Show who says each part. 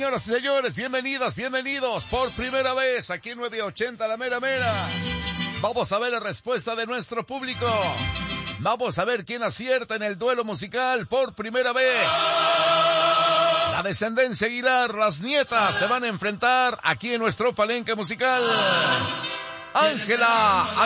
Speaker 1: señoras y señores, bienvenidas, bienvenidos por primera vez aquí en 980 La Mera Mera. Vamos a ver la respuesta de nuestro público. Vamos a ver quién acierta en el duelo musical por primera vez. La descendencia Aguilar, las nietas, se van a enfrentar aquí en nuestro palenque musical. Ángela